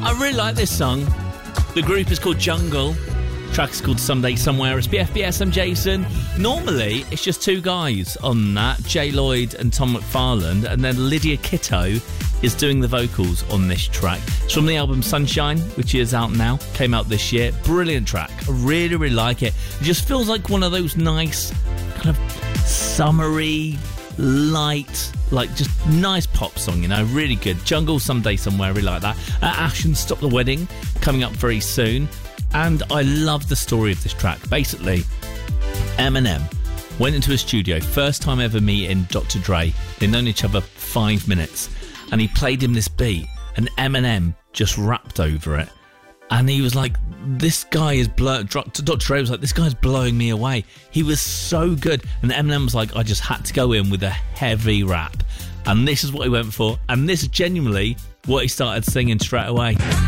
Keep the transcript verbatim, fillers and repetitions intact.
I really like this song. The group is called Jungle. The track is called Someday Somewhere. It's B F B S, I'm Jason. Normally, it's just two guys on that, Jay Lloyd and Tom McFarland, and then Lydia Kitto is doing the vocals on this track. It's from the album Sunshine, which is out now, came out this year. Brilliant track. I really, really like it. It just feels like one of those nice, kind of summery, light, like just nice pop song, you know, really good. Jungle, Someday Somewhere, really like that. Uh, Ash and Stop the Wedding coming up very soon. And I love the story of this track. Basically, Eminem went into a studio, first time ever meeting Doctor Dre. They'd known each other five minutes, and he played him this beat, and Eminem just rapped over it. And he was like, this guy is blow. Doctor Dre was like, this guy's blowing me away. He was so good. And Eminem was like, I just had to go in with a heavy rap. And this is what he went for. And this is genuinely what he started singing straight away.